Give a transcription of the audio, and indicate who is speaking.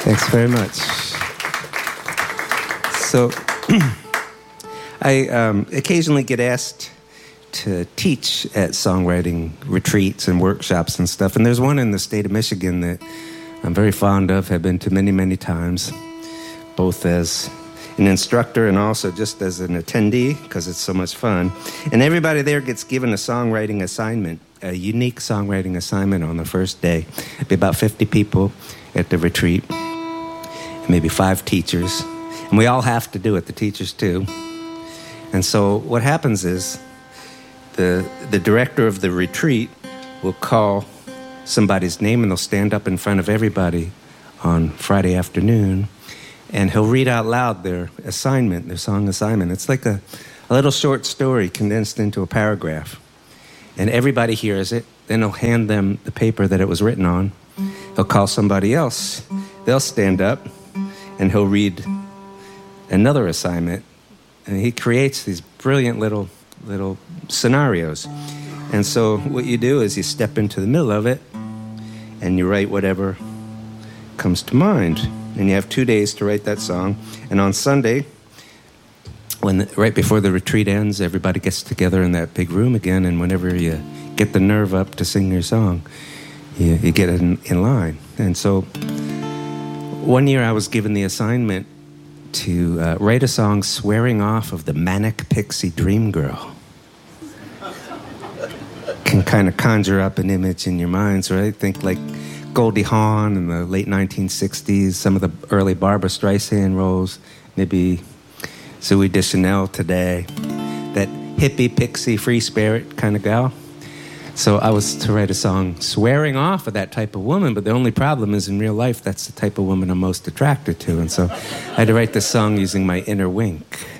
Speaker 1: Thanks very much. So, I occasionally get asked to teach at songwriting retreats and workshops and stuff, and there's one in the state of Michigan that I'm very fond of, have been to many, many times, both as an instructor and also just as an attendee, because it's so much fun. And everybody there gets given a songwriting assignment, a unique songwriting assignment on the first day. It'd be about 50 people at the retreat, and maybe 5 teachers. And we all have to do it, the teachers too. And so what happens is the director of the retreat will call somebody's name, and they'll stand up in front of everybody on Friday afternoon, and he'll read out loud their assignment, their song assignment. It's like a little short story condensed into a paragraph. And everybody hears it. Then he'll hand them the paper that it was written on. He'll call somebody else. They'll stand up, and he'll read another assignment. And he creates these brilliant little scenarios. And so what you do is you step into the middle of it, and you write whatever comes to mind. And you have 2 days to write that song. And on Sunday, right before the retreat ends, everybody gets together in that big room again, and whenever you get the nerve up to sing your song, you get it in line. And so one year I was given the assignment to write a song swearing off of the manic pixie dream girl. Can kind of conjure up an image in your minds, right? Think like Goldie Hawn in the late 1960s, some of the early Barbra Streisand roles, maybe Zooey Deschanel today, that hippie, pixie, free spirit kind of gal. So I was to write a song swearing off of that type of woman, but the only problem is in real life, that's the type of woman I'm most attracted to. And so I had to write this song using my inner wink.